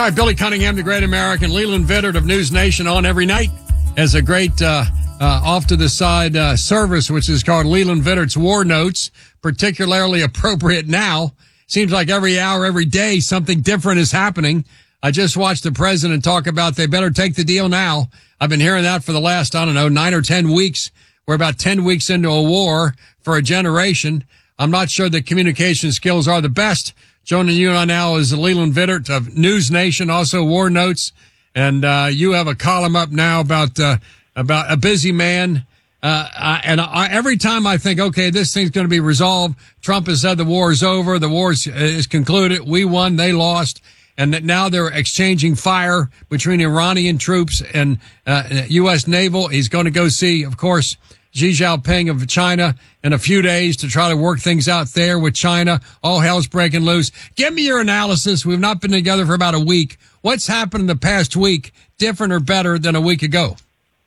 All right, Billy Cunningham, the great American, Leland Vittert of News Nation on every night as a great off to the side service, which is called Leland Vittert's War Notes, particularly appropriate now. Seems like every hour, every day, something different is happening. I just watched the president talk about they better take the deal now. I've been hearing that for the last, 9 or 10 weeks. We're about 10 weeks into a war for a generation. I'm not sure the communication skills are the best. Joining you on now is Leland Vittert of News Nation, also War Notes. And you have a column up now about a busy man. Every time I think, okay, this thing's going to be resolved, Trump has said the war is over, the war is concluded, we won, they lost, and that now they're exchanging fire between Iranian troops and U.S. naval. He's going to go see, of course, Xi Jinping of China in a few days to try to work things out there with China. All hell's breaking loose. Give me your analysis. We've not been together for about a week. What's happened in the past week different or better than a week ago?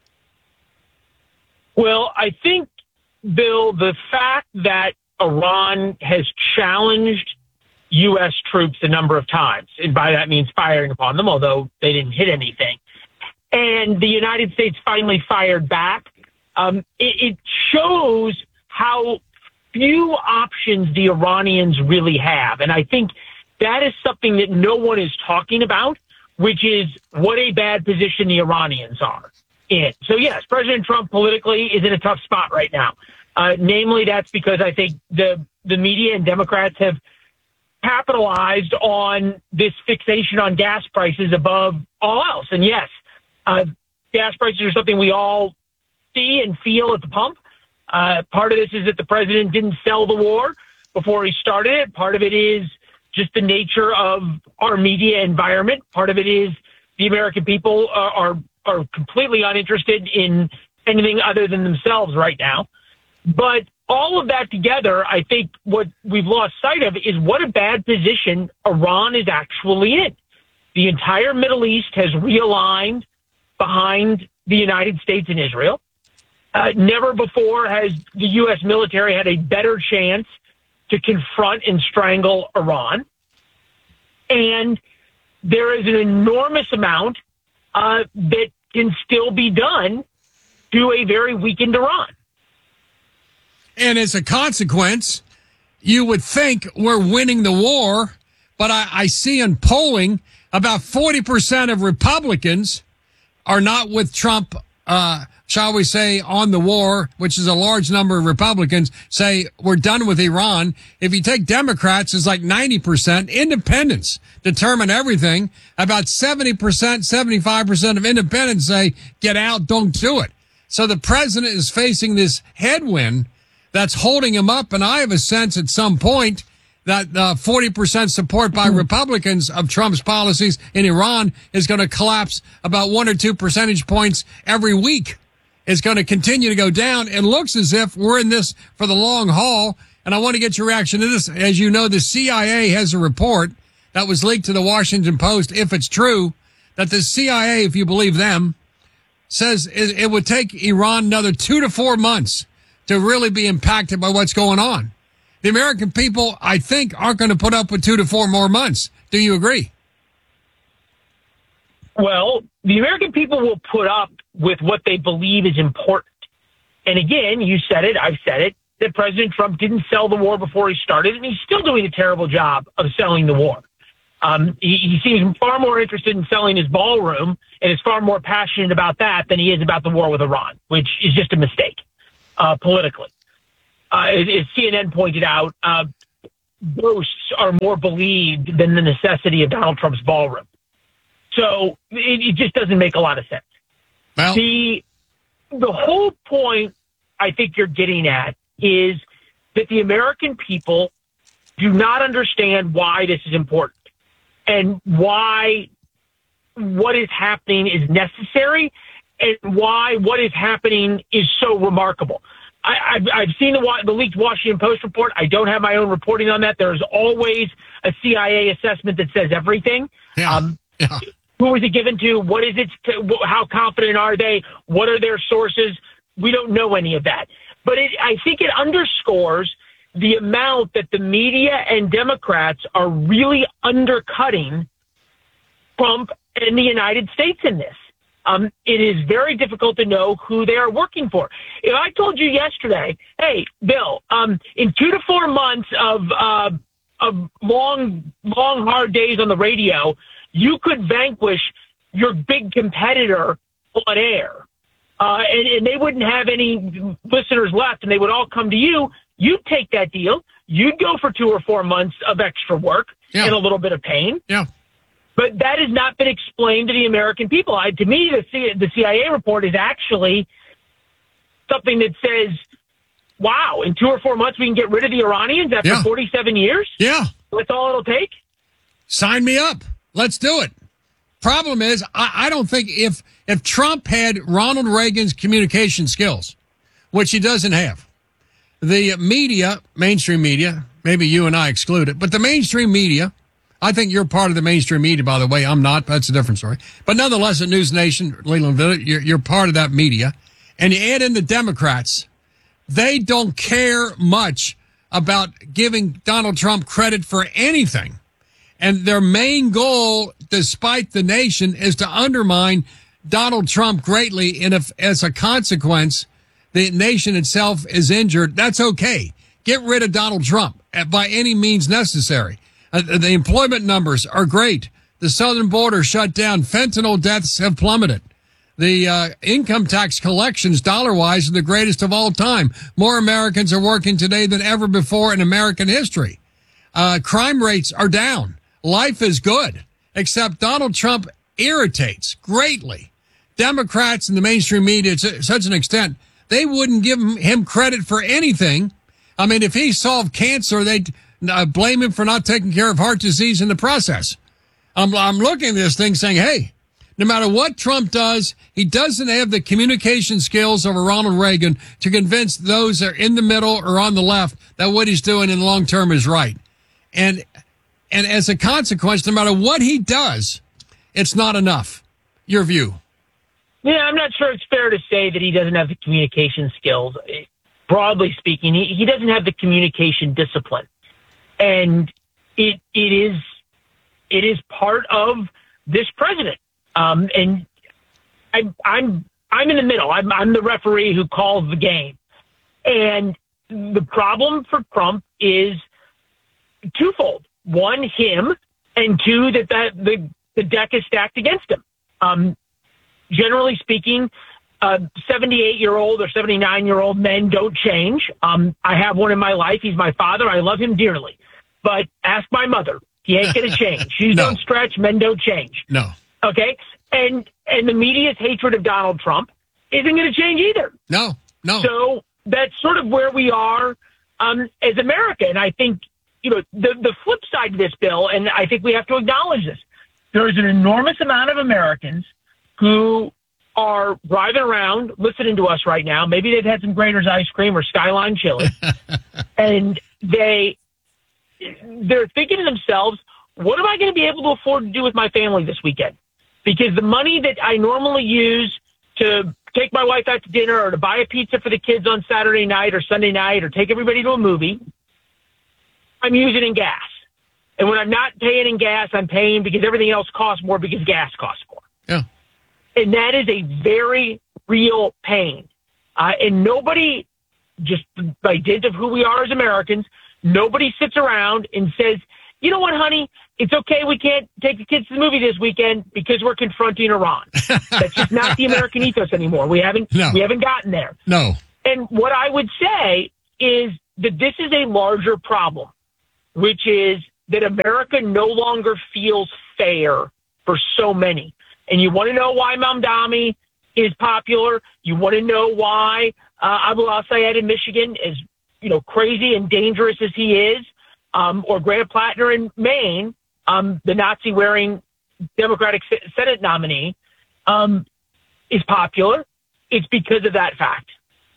Well, I think, Bill, the fact that Iran has challenged U.S. troops a number of times, and by that means firing upon them, although they didn't hit anything, and the United States finally fired back, it shows how few options the Iranians really have. And I think that is something that no one is talking about, which is what a bad position the Iranians are in. So, yes, President Trump politically is in a tough spot right now. Namely, that's because I think the media and Democrats have capitalized on this fixation on gas prices above all else. And, yes, gas prices are something we all see and feel at the pump. Part of this is that the president didn't sell the war before he started it. Part of it is just the nature of our media environment. Part of it is the American people are completely uninterested in anything other than themselves right now. But all of that together, I think what we've lost sight of is what a bad position Iran is actually in. The entire Middle East has realigned behind the United States and Israel. Never before has the U.S. military had a better chance to confront and strangle Iran. And there is an enormous amount that can still be done to a very weakened Iran. And as a consequence, you would think we're winning the war, but I see in polling about 40% of Republicans are not with Trump, shall we say, on the war, which is a large number of Republicans say we're done with Iran. If you take Democrats, it's like 90%. Independents determine everything. About 70%, 75% of independents say get out, don't do it. So the president is facing this headwind that's holding him up, and I have a sense at some point that 40% support by Republicans of Trump's policies in Iran is going to collapse about 1 or 2 percentage points every week. It's going to continue to go down. It looks as if we're in this for the long haul, and I want to get your reaction to this. As you know, the CIA has a report that was leaked to the Washington Post, if it's true, that the CIA, if you believe them, says it would take Iran another 2 to 4 months to really be impacted by what's going on. The American people, I think, aren't going to put up with 2 to 4 more months. Do you agree? Well, the American people will put up with what they believe is important. And again, you said it, I've said it, that President Trump didn't sell the war before he started, and he's still doing a terrible job of selling the war. He seems far more interested in selling his ballroom and is far more passionate about that than he is about the war with Iran, which is just a mistake politically. As CNN pointed out, boasts are more believed than the necessity of Donald Trump's ballroom. So it just doesn't make a lot of sense. Well, the whole point I think you're getting at is that the American people do not understand why this is important and why what is happening is necessary and why what is happening is so remarkable. I've seen the leaked Washington Post report. I don't have my own reporting on that. There's always a CIA assessment that says everything. Yeah. Who is it given to? What is it? How confident are they? What are their sources? We don't know any of that. But I think it underscores the amount that the media and Democrats are really undercutting Trump and the United States in this. It is very difficult to know who they are working for. If I told you yesterday, hey, Bill, in 2 to 4 months of long, hard days on the radio, you could vanquish your big competitor on air, and they wouldn't have any listeners left, and they would all come to you. You'd take that deal. You'd go for 2 or 4 months of extra work and a little bit of pain. Yeah. But that has not been explained to the American people. To me, the CIA report is actually something that says, wow, in 2 or 4 months we can get rid of the Iranians after 47 years? Yeah. That's all it'll take? Sign me up. Let's do it. Problem is, I don't think if Trump had Ronald Reagan's communication skills, which he doesn't have, the media, mainstream media, maybe you and I excluded, but the mainstream media, I think you're part of the mainstream media, by the way. I'm not. That's a different story. But nonetheless, at News Nation, Lelandville, you're part of that media. And you add in the Democrats, they don't care much about giving Donald Trump credit for anything. And their main goal, despite the nation, is to undermine Donald Trump greatly. And if, as a consequence, the nation itself is injured, that's okay. Get rid of Donald Trump by any means necessary. The employment numbers are great. The southern border shut down. Fentanyl deaths have plummeted. The income tax collections, dollar-wise, are the greatest of all time. More Americans are working today than ever before in American history. Crime rates are down. Life is good, except Donald Trump irritates greatly Democrats and the mainstream media to such an extent they wouldn't give him credit for anything. I mean, if he solved cancer, they'd blame him for not taking care of heart disease in the process. I'm looking at this thing saying, hey, no matter what Trump does, he doesn't have the communication skills of a Ronald Reagan to convince those that are in the middle or on the left that what he's doing in the long term is right. And as a consequence, no matter what he does, it's not enough. Your view? Yeah, I'm not sure it's fair to say that he doesn't have the communication skills. Broadly speaking, he doesn't have the communication discipline. And it is part of this president. And I'm in the middle. I'm the referee who calls the game. And the problem for Trump is twofold. One, him, and two, that the deck is stacked against him. Generally speaking, 78-year-old or 79-year-old men don't change. I have one in my life. He's my father. I love him dearly. But ask my mother. He ain't going to change. Shoes don't stretch. Men don't change. No. Okay? And the media's hatred of Donald Trump isn't going to change either. No. So that's sort of where we are as America. And I think, the flip side of this, Bill, and I think we have to acknowledge this, there is an enormous amount of Americans who are driving around listening to us right now. Maybe they've had some Grater's ice cream or Skyline chili. And they're thinking to themselves, what am I going to be able to afford to do with my family this weekend? Because the money that I normally use to take my wife out to dinner or to buy a pizza for the kids on Saturday night or Sunday night or take everybody to a movie, I'm using in gas. And when I'm not paying in gas, I'm paying because everything else costs more because gas costs more. Yeah. And that is a very real pain. And nobody, just by dint of who we are as Americans, nobody sits around and says, you know what, honey, it's okay. We can't take the kids to the movie this weekend because we're confronting Iran. That's just not the American ethos anymore. We haven't gotten there. No. And what I would say is that this is a larger problem, which is that America no longer feels fair for so many. And you want to know why Mamdani is popular? You want to know why Abu al-Sayed in Michigan is, crazy and dangerous as he is, or Grant Plattner in Maine, the Nazi-wearing Democratic Senate nominee, is popular? It's because of that fact.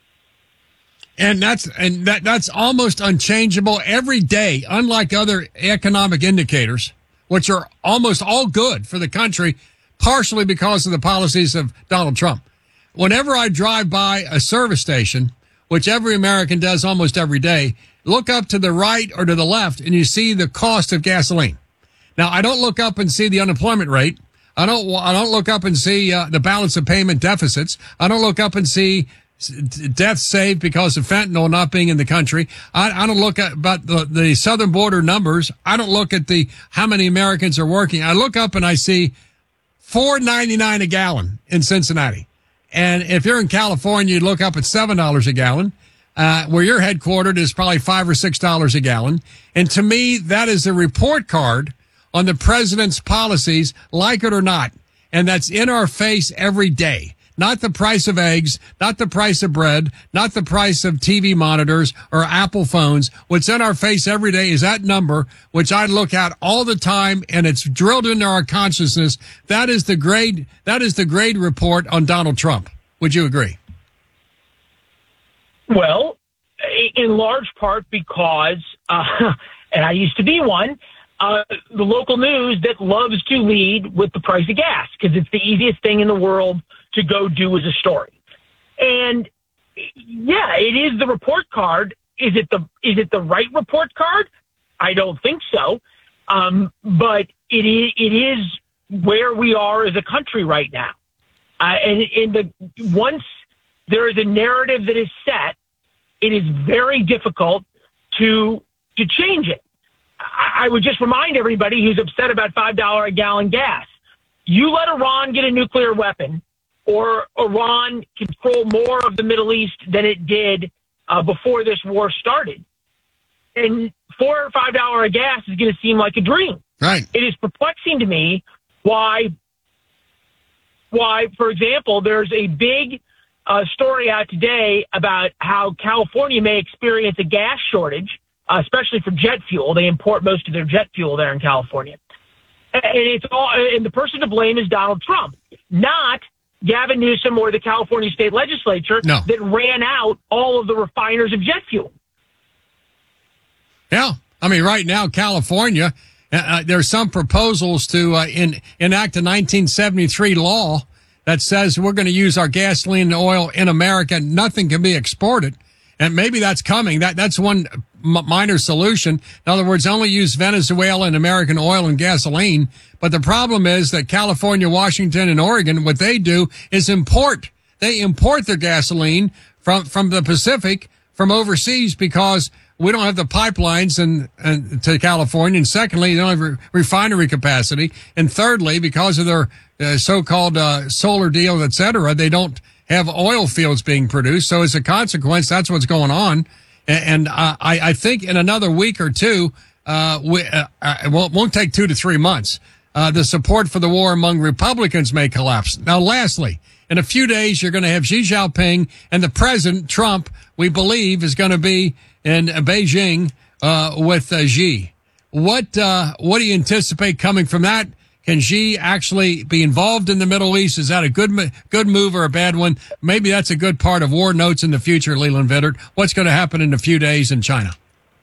And that's almost unchangeable every day, unlike other economic indicators, which are almost all good for the country, partially because of the policies of Donald Trump. Whenever I drive by a service station, which every American does almost every day, look up to the right or to the left and you see the cost of gasoline. Now, I don't look up and see the unemployment rate. I don't look up and see the balance of payment deficits. I don't look up and see deaths saved because of fentanyl not being in the country. I don't look at about the southern border numbers. I don't look at how many Americans are working. I look up and I see $4.99 a gallon in Cincinnati. And if you're in California, you look up at $7 a gallon. Where you're headquartered is probably $5 or $6 a gallon. And to me, that is the report card on the president's policies, like it or not. And that's in our face every day. Not the price of eggs, not the price of bread, not the price of TV monitors or Apple phones. What's in our face every day is that number, which I look at all the time, and it's drilled into our consciousness. That is the grade report on Donald Trump. Would you agree? Well, in large part because, and I used to be one, the local news that loves to lead with the price of gas because it's the easiest thing in the world to go do as a story. And yeah, it is the report card. Is it the right report card? I don't think so. But it is where we are as a country right now. And once there is a narrative that is set, it is very difficult to change it. I would just remind everybody who's upset about $5 a gallon gas. You let Iran get a nuclear weapon, or Iran control more of the Middle East than it did before this war started, and $4 or $5 a gas is going to seem like a dream. Right. It is perplexing to me why, for example, there's a big story out today about how California may experience a gas shortage, especially for jet fuel. They import most of their jet fuel there in California. And the person to blame is Donald Trump, not Gavin Newsom or the California state legislature that ran out all of the refiners of jet fuel. Yeah. I mean, right now, California, there's some proposals to enact a 1973 law that says we're going to use our gasoline and oil in America. Nothing can be exported. And maybe that's coming. That's one minor solution. In other words, only use Venezuelan American oil and gasoline. But the problem is that California, Washington, and Oregon, what they do is import. They import their gasoline from the Pacific, from overseas, because we don't have the pipelines and to California. And secondly, they don't have refinery capacity. And thirdly, because of their so-called solar deal, et cetera, they don't have oil fields being produced. So as a consequence, that's what's going on. And I think in another week or two, it won't take 2 to 3 months. The support for the war among Republicans may collapse. Now, lastly, in a few days, you're going to have Xi Jinping and the president, Trump, we believe, is going to be in Beijing with Xi. What do you anticipate coming from that? Can Xi actually be involved in the Middle East? Is that a good move or a bad one? Maybe that's a good part of War Notes in the future, Leland Vittert. What's going to happen in a few days in China?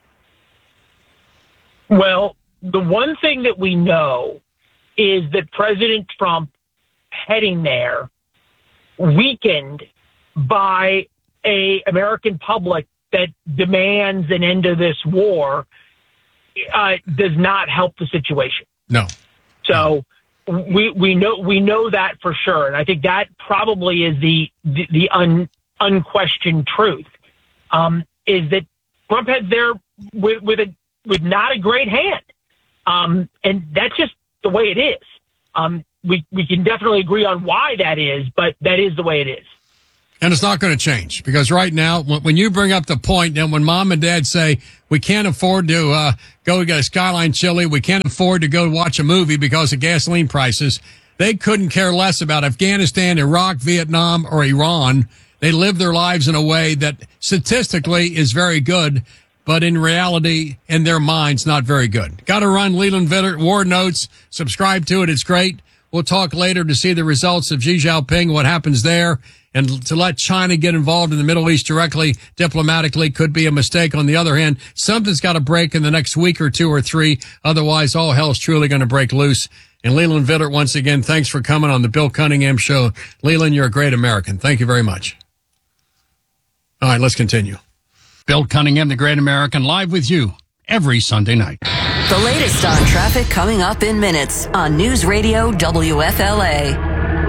Well, the one thing that we know is that President Trump heading there, weakened by an American public that demands an end to this war, does not help the situation. No. So we know that for sure, and I think that probably is the unquestioned truth. Is that Trump heads there with not a great hand, and that's just the way it is. We can definitely agree on why that is, but that is the way it is. And it's not going to change, because right now, when you bring up the point that when mom and dad say we can't afford to go get a Skyline chili, we can't afford to go watch a movie because of gasoline prices, they couldn't care less about Afghanistan, Iraq, Vietnam, or Iran. They live their lives in a way that statistically is very good, but in reality, in their minds, not very good. Got to run. Leland Vittert, War Notes. Subscribe to it. It's great. We'll talk later to see the results of Xi Jinping, what happens there. And to let China get involved in the Middle East directly, diplomatically, could be a mistake. On the other hand, something's got to break in the next week or 2 or 3. Otherwise, all hell's truly going to break loose. And Leland Vittert, once again, thanks for coming on the Bill Cunningham Show. Leland, you're a great American. Thank you very much. All right, let's continue. Bill Cunningham, the great American, live with you every Sunday night. The latest on traffic coming up in minutes on News Radio WFLA.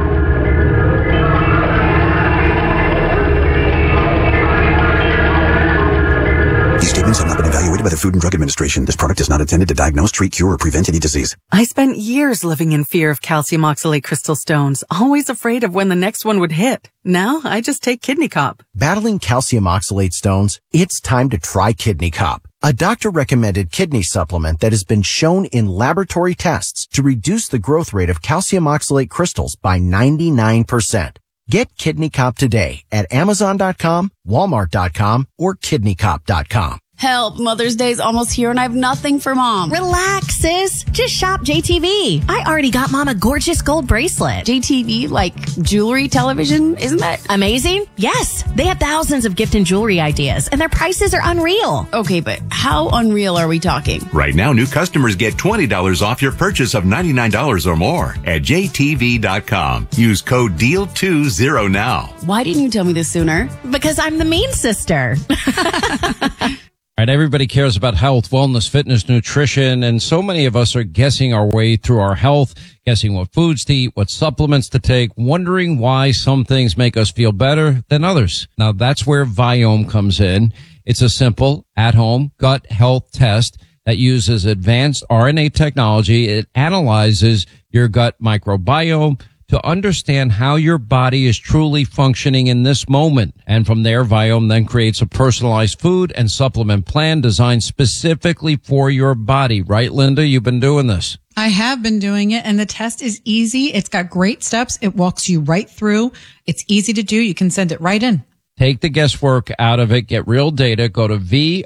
These statements have not been evaluated by the Food and Drug Administration. This product is not intended to diagnose, treat, cure, or prevent any disease. I spent years living in fear of calcium oxalate crystal stones, always afraid of when the next one would hit. Now I just take Kidney Cop. Battling calcium oxalate stones? It's time to try Kidney Cop, a doctor-recommended kidney supplement that has been shown in laboratory tests to reduce the growth rate of calcium oxalate crystals by 99%. Get Kidney Cop today at Amazon.com, Walmart.com, or KidneyCop.com. Help, Mother's Day's almost here and I have nothing for Mom. Relax, sis. Just shop JTV. I already got Mom a gorgeous gold bracelet. JTV, like jewelry, television, isn't that amazing? Yes. They have thousands of gift and jewelry ideas, and their prices are unreal. Okay, but how unreal are we talking? Right now, new customers get $20 off your purchase of $99 or more at JTV.com. Use code DEAL20 now. Why didn't you tell me this sooner? Because I'm the mean sister. All right, everybody cares about health, wellness, fitness, nutrition, and so many of us are guessing our way through our health, guessing what foods to eat, what supplements to take, wondering why some things make us feel better than others. Now, that's where Viome comes in. It's a simple, at-home gut health test that uses advanced RNA technology. It analyzes your gut microbiome to understand how your body is truly functioning in this moment. And from there, Viome then creates a personalized food and supplement plan designed specifically for your body. Right, Linda? You've been doing this. I have been doing it, and the test is easy. It's got great steps. It walks you right through. It's easy to do. You can send it right in. Take the guesswork out of it. Get real data. Go to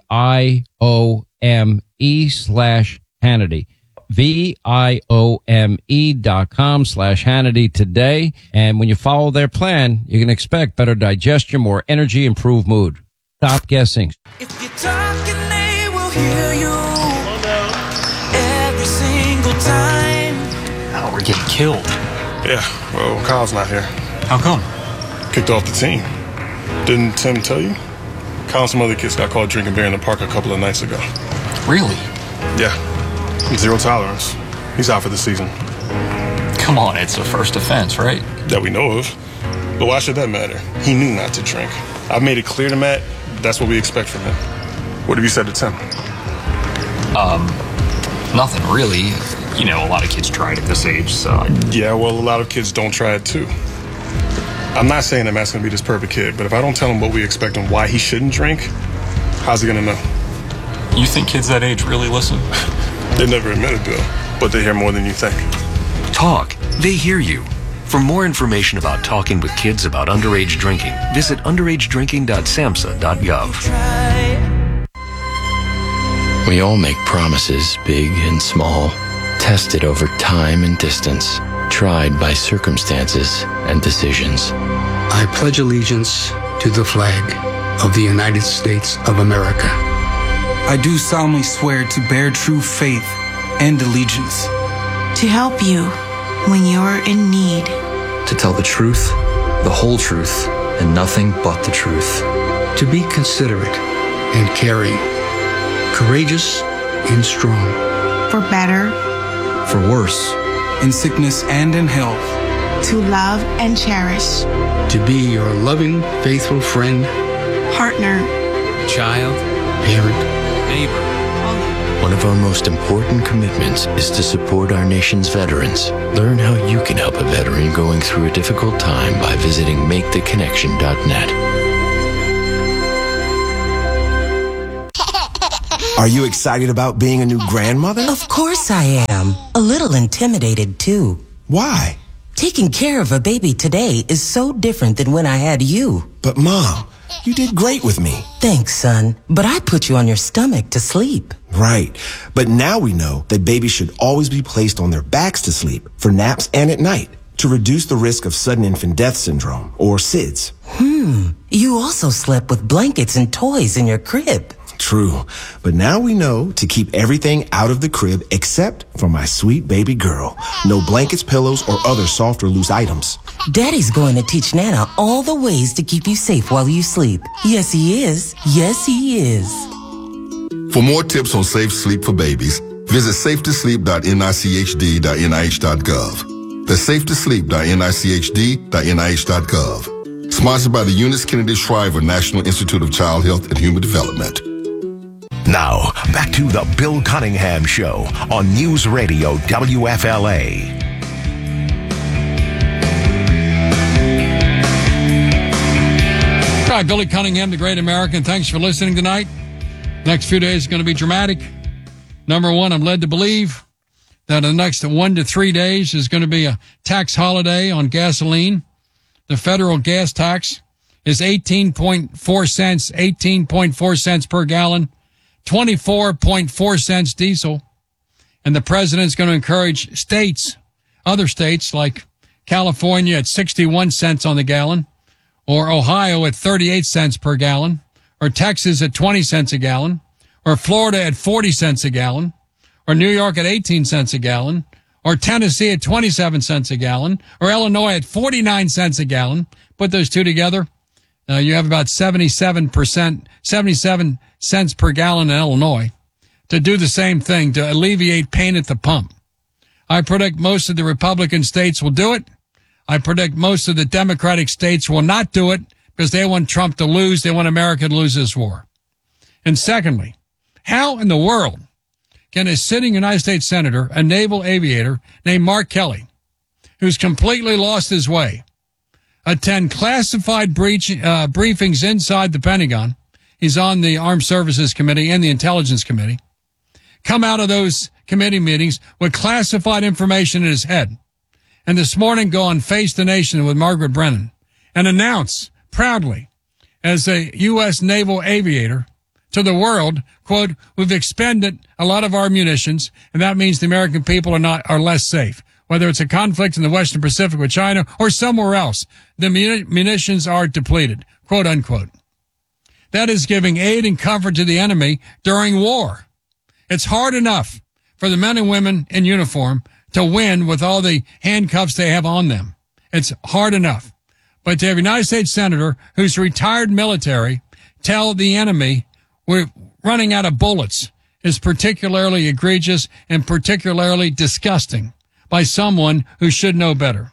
VIOME/Hannity. VIOME.com/Hannity today. And when you follow their plan, you can expect better digestion, more energy, improved mood. Stop guessing. If you're talking, they will hear you every single time. Oh, we're getting killed. Yeah, well, Kyle's not here. How come? Kicked off the team. Didn't Tim tell you? Kyle and some other kids got caught drinking beer in the park a couple of nights ago. Really? Yeah. Zero tolerance. He's out for the season. Come on, it's a first offense, right? That we know of. But why should that matter? He knew not to drink. I've made it clear to Matt, that's what we expect from him. What have you said to Tim? Nothing really. You know, a lot of kids try it at this age, so... Yeah, well, a lot of kids don't try it too. I'm not saying that Matt's gonna be this perfect kid, but if I don't tell him what we expect and why he shouldn't drink, how's he gonna know? You think kids that age really listen? They never admit it, Bill, but they hear more than you think. Talk. They hear you. For more information about talking with kids about underage drinking, visit underagedrinking.samhsa.gov. We all make promises, big and small, tested over time and distance, tried by circumstances and decisions. I pledge allegiance to the flag of the United States of America. I do solemnly swear to bear true faith and allegiance. To help you when you're in need. To tell the truth, the whole truth, and nothing but the truth. To be considerate and caring. Courageous and strong. For better. For worse. In sickness and in health. To love and cherish. To be your loving, faithful friend. Partner. Child. Parent. Neighbor. One of our most important commitments is to support our nation's veterans. Learn how you can help a veteran going through a difficult time by visiting maketheconnection.net. Are you excited about being a new grandmother? Of course I am. A little intimidated, too. Why? Taking care of a baby today is so different than when I had you. But, Mom, you did great with me. Thanks, son. But I put you on your stomach to sleep. Right. But now we know that babies should always be placed on their backs to sleep for naps and at night to reduce the risk of sudden infant death syndrome, or SIDS. You also slept with blankets and toys in your crib. True. But now we know to keep everything out of the crib except for my sweet baby girl. No blankets, pillows, or other soft or loose items. Daddy's going to teach Nana all the ways to keep you safe while you sleep. Yes, he is. Yes, he is. For more tips on safe sleep for babies, visit safetosleep.nichd.nih.gov. That's safetosleep.nichd.nih.gov. Sponsored by the Eunice Kennedy Shriver National Institute of Child Health and Human Development. Now, back to the Bill Cunningham Show on News Radio WFLA. All right, Billy Cunningham, the Great American. Thanks for listening tonight. Next few days is going to be dramatic. Number one, I'm led to believe that in the next 1 to 3 days is going to be a tax holiday on gasoline. The federal gas tax is 18.4 cents per gallon, 24.4 cents diesel. And the president's going to encourage states, other states like California at 61 cents on the gallon, or Ohio at 38 cents per gallon, or Texas at 20 cents a gallon, or Florida at 40 cents a gallon, or New York at 18 cents a gallon, or Tennessee at 27 cents a gallon, or Illinois at 49 cents a gallon. Put those two together, you have about 77 cents per gallon in Illinois. To do the same thing, to alleviate pain at the pump. I predict most of the Republican states will do it. I predict most of the Democratic states will not do it because they want Trump to lose. They want America to lose this war. And secondly, how in the world can a sitting United States Senator, a naval aviator named Mark Kelly, who's completely lost his way, attend classified briefings inside the Pentagon? He's on the Armed Services Committee and the Intelligence Committee. Come out of those committee meetings with classified information in his head. And this morning go on Face the Nation with Margaret Brennan and announce proudly as a U.S. naval aviator to the world, quote, we've expended a lot of our munitions, and that means the American people are less safe. Whether it's a conflict in the Western Pacific with China or somewhere else, the munitions are depleted, quote unquote. That is giving aid and comfort to the enemy during war. It's hard enough for the men and women in uniform to win with all the handcuffs they have on them. It's hard enough. But to have a United States Senator who's retired military tell the enemy we're running out of bullets is particularly egregious and particularly disgusting by someone who should know better.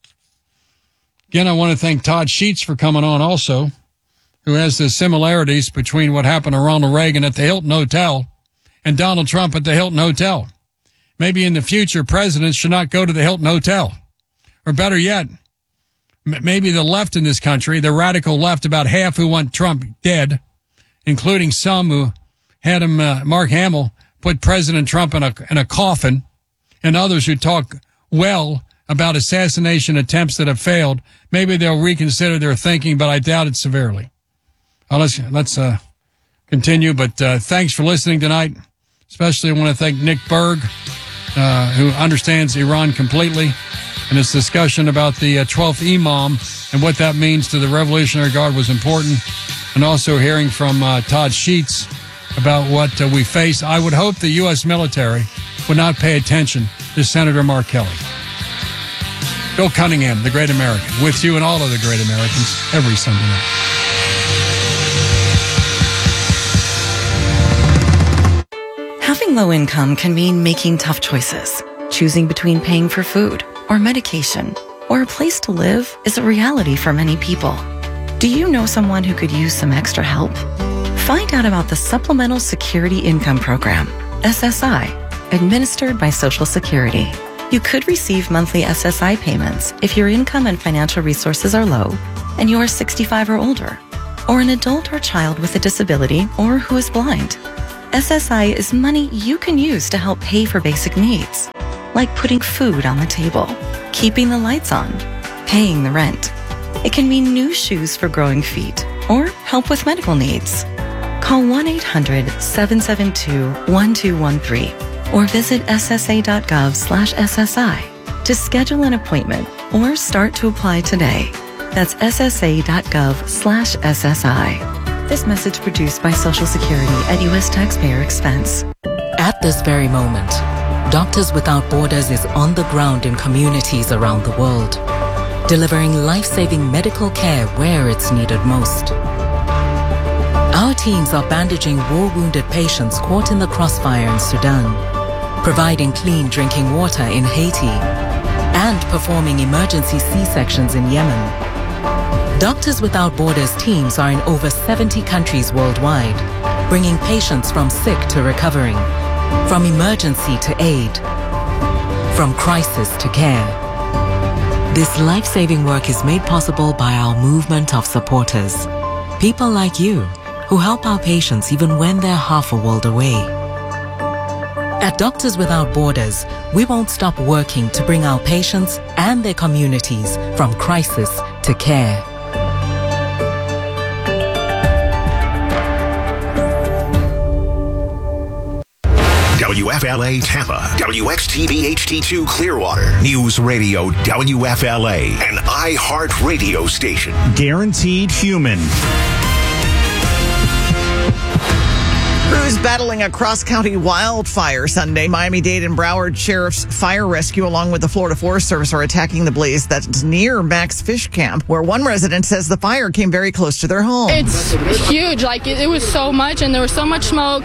Again, I want to thank Todd Sheets for coming on also, who has the similarities between what happened to Ronald Reagan at the Hilton Hotel and Donald Trump at the Hilton Hotel. Maybe in the future, presidents should not go to the Hilton Hotel. Or better yet, maybe the left in this country, the radical left, about half who want Trump dead, including some who had him, Mark Hamill, put President Trump in a coffin, and others who talk well about assassination attempts that have failed. Maybe they'll reconsider their thinking, but I doubt it severely. Let's continue, but thanks for listening tonight. Especially I want to thank Nick Berg, who understands Iran completely, and his discussion about the 12th Imam and what that means to the Revolutionary Guard was important, and also hearing from Todd Sheets about what we face. I would hope the U.S. military would not pay attention to Senator Mark Kelly. Bill Cunningham, the Great American, with you and all of the great Americans every Sunday night. Having low income can mean making tough choices. Choosing between paying for food or medication or a place to live is a reality for many people. Do you know someone who could use some extra help? Find out about the Supplemental Security Income Program, SSI, administered by Social Security. You could receive monthly SSI payments if your income and financial resources are low and you are 65 or older, or an adult or child with a disability or who is blind. SSI is money you can use to help pay for basic needs, like putting food on the table, keeping the lights on, paying the rent. It can mean new shoes for growing feet or help with medical needs. Call 1-800-772-1213 or visit ssa.gov/SSI to schedule an appointment or start to apply today. That's ssa.gov/SSI. This message produced by Social Security at U.S. taxpayer expense. At this very moment, Doctors Without Borders is on the ground in communities around the world, delivering life-saving medical care where it's needed most. Our teams are bandaging war-wounded patients caught in the crossfire in Sudan, providing clean drinking water in Haiti, and performing emergency C-sections in Yemen. Doctors Without Borders teams are in over 70 countries worldwide, bringing patients from sick to recovering, from emergency to aid, from crisis to care. This life-saving work is made possible by our movement of supporters. People like you, who help our patients even when they're half a world away. At Doctors Without Borders, we won't stop working to bring our patients and their communities from crisis to care. WFLA Tampa, WXTV HD2 Clearwater, News Radio WFLA, an iHeart radio station. Guaranteed human. Crews battling a cross-county wildfire Sunday. Miami-Dade and Broward Sheriff's Fire Rescue, along with the Florida Forest Service, are attacking the blaze that's near Max Fish Camp, where one resident says the fire came very close to their home. It's huge. Like, it was so much, and there was so much smoke.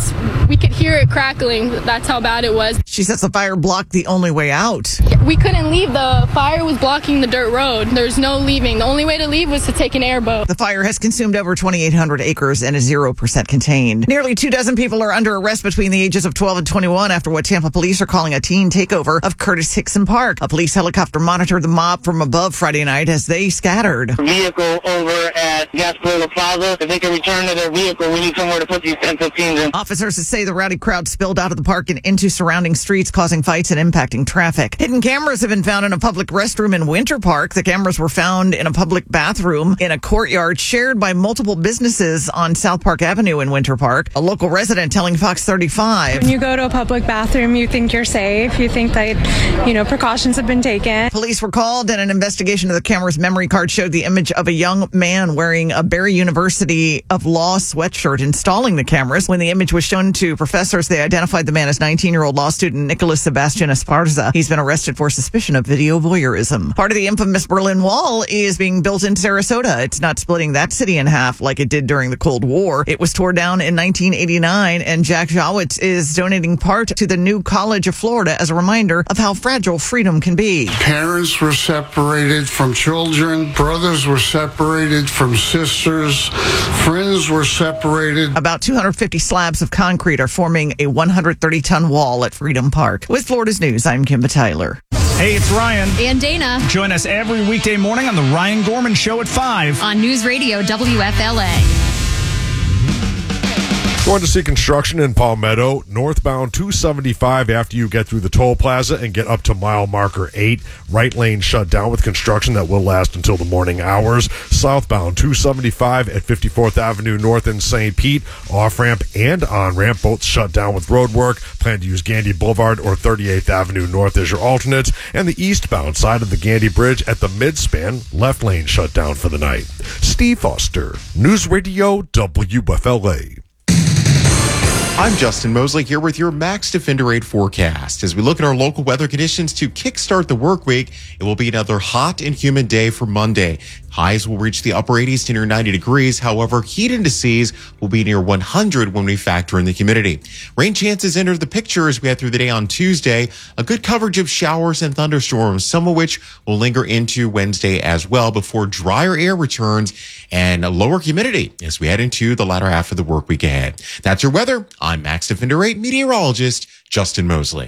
We could hear it crackling. That's how bad it was. She says the fire blocked the only way out. We couldn't leave. The fire was blocking the dirt road. There's no leaving. The only way to leave was to take an airboat. The fire has consumed over 2,800 acres and is 0% contained. Nearly 24 people are under arrest between the ages of 12 and 21 after what Tampa police are calling a teen takeover of Curtis Hickson Park. A police helicopter monitored the mob from above Friday night as they scattered. Vehicle over at Gasparilla Plaza. If they can return to their vehicle, we need somewhere to put these 10-15s in. Officers say the rowdy crowd spilled out of the park and into surrounding streets, causing fights and impacting traffic. Hidden cameras have been found in a public restroom in Winter Park. The cameras were found in a public bathroom in a courtyard shared by multiple businesses on South Park Avenue in Winter Park. A local resident telling Fox 35. When you go to a public bathroom, you think you're safe. You think that, precautions have been taken. Police were called, and an investigation of the camera's memory card showed the image of a young man wearing a Barry University of Law sweatshirt installing the cameras. When the image was shown to professors, they identified the man as 19-year-old law student Nicholas Sebastian Esparza. He's been arrested for suspicion of video voyeurism. Part of the infamous Berlin Wall is being built in Sarasota. It's not splitting that city in half like it did during the Cold War. It was torn down in 1989, and Jack Jowitz is donating part to the New College of Florida as a reminder of how fragile freedom can be. Parents were separated from children. Brothers were separated from sisters. Friends were separated. About 250 slabs of concrete are forming a 130-ton wall at Freedom Park. With Florida's News, I'm Kimba Tyler. Hey, it's Ryan. And Dana. Join us every weekday morning on the Ryan Gorman Show at 5. On News Radio WFLA. Going to see construction in Palmetto, northbound 275 after you get through the toll plaza and get up to mile marker 8. Right lane shut down with construction that will last until the morning hours. Southbound 275 at 54th Avenue North in St. Pete. Off-ramp and on-ramp both shut down with road work. Plan to use Gandy Boulevard or 38th Avenue North as your alternates. And the eastbound side of the Gandy Bridge at the midspan, left lane shut down for the night. Steve Foster, News Radio WFLA. I'm Justin Mosley here with your Max Defender 8 forecast. As we look at our local weather conditions to kickstart the work week, it will be another hot and humid day for Monday. Highs will reach the upper 80s to near 90 degrees. However, heat indices will be near 100 when we factor in the humidity. Rain chances enter the picture as we head through the day on Tuesday. A good coverage of showers and thunderstorms, some of which will linger into Wednesday as well before drier air returns and a lower humidity as we head into the latter half of the work week ahead. That's your weather. I'm Max Defender 8 meteorologist Justin Mosley.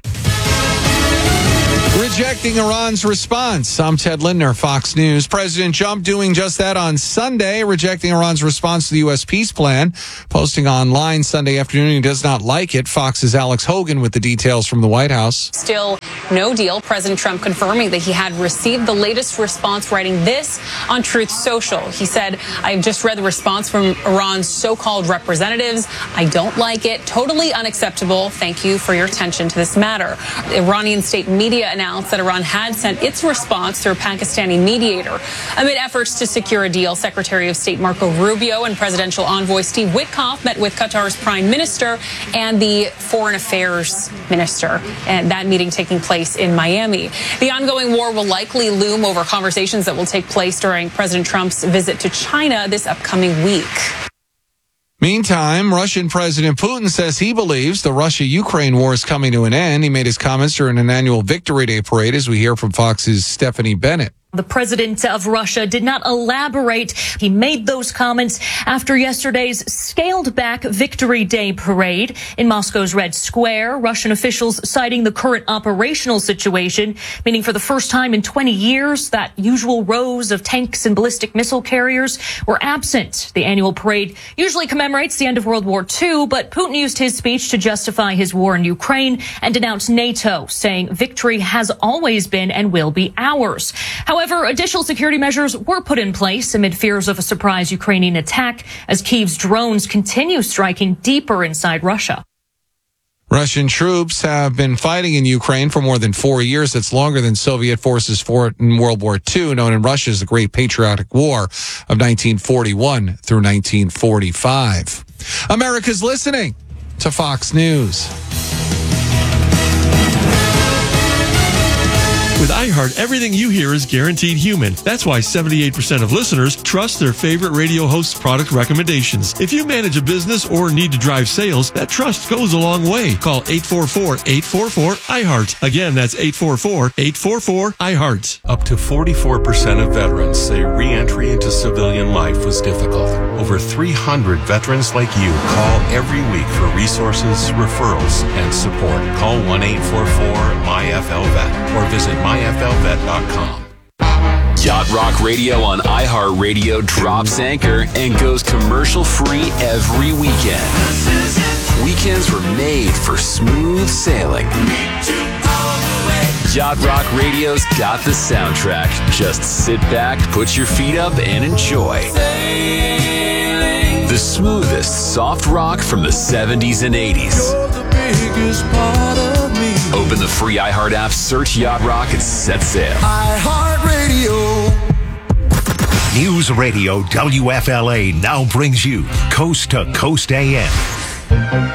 Rejecting Iran's response. I'm Ted Lindner, Fox News. President Trump doing just that on Sunday, rejecting Iran's response to the U.S. peace plan. Posting online Sunday afternoon, he does not like it. Fox's Alex Hogan with the details from the White House. Still no deal. President Trump confirming that he had received the latest response, writing this on Truth Social. He said, I've just read the response from Iran's so-called representatives. I don't like it. Totally unacceptable. Thank you for your attention to this matter. Iranian state media announced that Iran had sent its response through a Pakistani mediator. Amid efforts to secure a deal, Secretary of State Marco Rubio and Presidential Envoy Steve Witkoff met with Qatar's Prime Minister and the Foreign Affairs Minister, and that meeting taking place in Miami. The ongoing war will likely loom over conversations that will take place during President Trump's visit to China this upcoming week. Meantime, Russian President Putin says he believes the Russia-Ukraine war is coming to an end. He made his comments during an annual Victory Day parade, as we hear from Fox's Stephanie Bennett. The president of Russia did not elaborate. He made those comments after yesterday's scaled-back Victory Day parade in Moscow's Red Square. Russian officials citing the current operational situation, meaning for the first time in 20 years, that usual rows of tanks and ballistic missile carriers were absent. The annual parade usually commemorates the end of World War II, but Putin used his speech to justify his war in Ukraine and denounce NATO, saying victory has always been and will be ours. However, additional security measures were put in place amid fears of a surprise Ukrainian attack as Kyiv's drones continue striking deeper inside Russia. Russian troops have been fighting in Ukraine for more than 4 years. That's longer than Soviet forces fought in World War II, known in Russia as the Great Patriotic War of 1941 through 1945. America's listening to Fox News. With iHeart, everything you hear is guaranteed human. That's why 78% of listeners trust their favorite radio host's product recommendations. If you manage a business or need to drive sales, that trust goes a long way. Call 844-844-iHeart. Again, that's 844-844-iHeart. Up to 44% of veterans say re-entry into civilian life was difficult. Over 300 veterans like you call every week for resources, referrals, and support. Call 1-844-MyFLVET or visit myflvet.com. Yacht Rock Radio on iHeartRadio drops anchor and goes commercial-free every weekend. Weekends were made for smooth sailing. Yacht Rock Radio's got the soundtrack. Just sit back, put your feet up, and enjoy. The smoothest soft rock from the 70s and 80s. Open the free iHeart app, search Yacht Rock, and set sail. iHeartRadio. News Radio WFLA now brings you Coast to Coast AM.